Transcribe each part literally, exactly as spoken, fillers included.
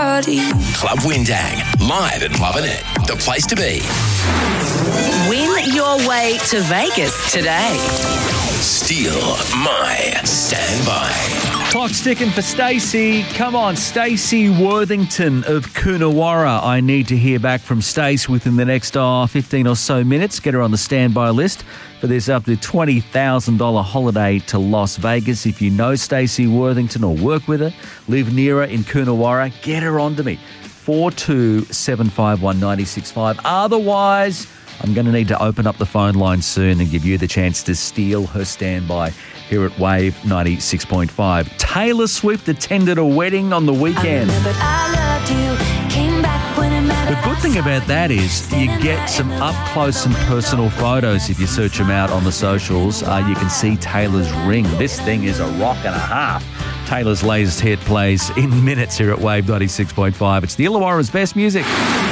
party. Club Windang, live and loving it. The place to be. Win your way to Vegas today. Steal my standby. Clock's ticking for Stacey. Come on, Stacey Worthington of Coonawarra. I need to hear back from Stace within the next oh, fifteen or so minutes. Get her on the standby list for this up to twenty thousand dollars holiday to Las Vegas. If you know Stacey Worthington or work with her, live near her in Coonawarra, get her on to me. four two seven five one nine six five. Otherwise, I'm going to need to open up the phone line soon and give you the chance to steal her standby here at Wave ninety-six point five. Taylor Swift attended a wedding on the weekend. The good thing about that is you get some up-close and personal photos. If you search them out on the socials, uh, you can see Taylor's ring. This thing is a rock and a half. Taylor's latest hit plays in minutes here at Wave ninety-six point five. It's the Illawarra's best music.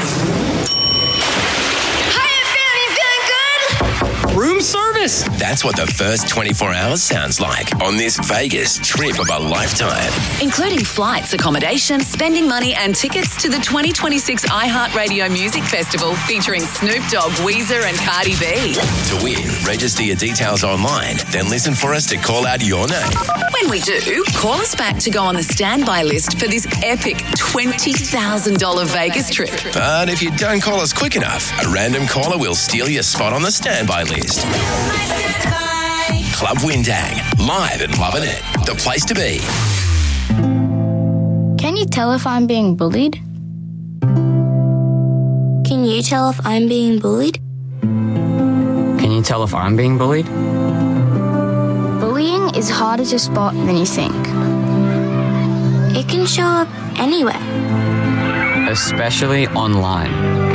Room service. That's what the first twenty-four hours sounds like on this Vegas trip of a lifetime. Including flights, accommodation, spending money and tickets to the twenty twenty-six iHeartRadio Music Festival featuring Snoop Dogg, Weezer and Cardi B. To win, register your details online, then listen for us to call out your name. When we do, call us back to go on the standby list for this epic twenty thousand dollars Vegas trip. But if you don't call us quick enough, a random caller will steal your spot on the standby list. Club Windang, live and loving it. The place to be. Can you tell if I'm being bullied? Can you tell if I'm being bullied? Can you tell if I'm being bullied? Bullying is harder to spot than you think. It can show up anywhere. Especially online.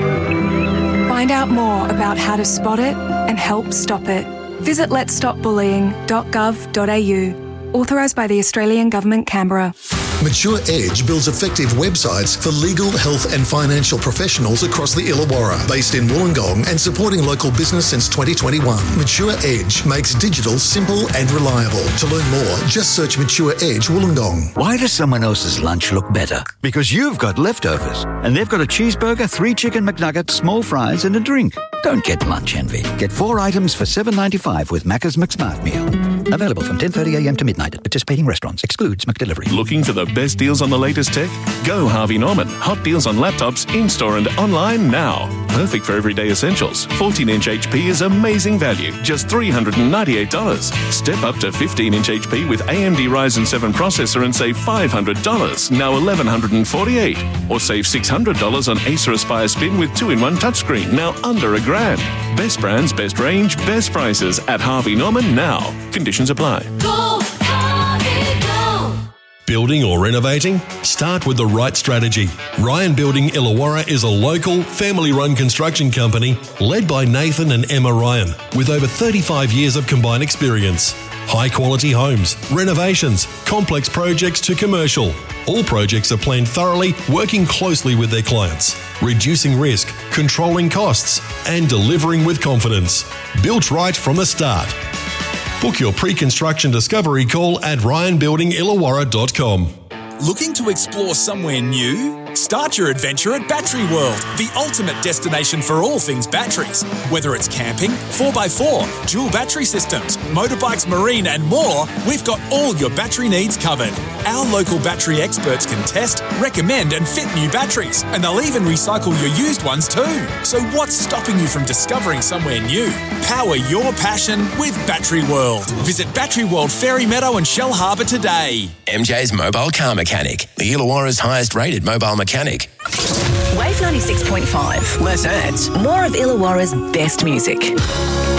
Find out more about how to spot it and help stop it. Visit lets stop bullying dot gov dot a u. Authorised by the Australian Government, Canberra. Mature Edge builds effective websites for legal, health and financial professionals across the Illawarra, based in Wollongong and supporting local business since twenty twenty-one. Mature Edge makes digital simple and reliable. To learn more, just search Mature Edge Wollongong. Why does someone else's lunch look better? Because you've got leftovers and they've got a cheeseburger, three chicken McNuggets, small fries and a drink. Don't get lunch envy. Get four items for seven dollars ninety-five with Macca's McSmart Meal. Available from ten thirty a m to midnight at participating restaurants. Excludes McDelivery. Looking for the best deals on the latest tech? Go Harvey Norman. Hot deals on laptops in-store and online now. Perfect for everyday essentials. fourteen inch H P is amazing value. Just three hundred ninety-eight dollars. Step up to fifteen inch H P with A M D Ryzen seven processor and save five hundred dollars. Now eleven forty-eight dollars. Or save six hundred dollars on Acer Aspire Spin with two in one touchscreen. Now under a grand. Best brands, best range, best prices at Harvey Norman now. Conditions apply. Go, Harvey, go. Building or renovating? Start with the right strategy. Ryan Building Illawarra is a local, family-run construction company led by Nathan and Emma Ryan with over thirty-five years of combined experience. High-quality homes, renovations, complex projects to commercial. All projects are planned thoroughly, working closely with their clients, reducing risk, controlling costs, and delivering with confidence. Built right from the start. Book your pre-construction discovery call at ryan building illawarra dot com. Looking to explore somewhere new? Start your adventure at Battery World, the ultimate destination for all things batteries. Whether it's camping, four by four, dual battery systems, motorbikes, marine and more, we've got all your battery needs covered. Our local battery experts can test, recommend and fit new batteries, and they'll even recycle your used ones too. So what's stopping you from discovering somewhere new? Power your passion with Battery World. Visit Battery World Fairy Meadow and Shell Harbour today. M J's Mobile Car Mechanic, the Illawarra's highest rated mobile mechanic. Wave ninety-six point five. Less ads. More of Illawarra's best music.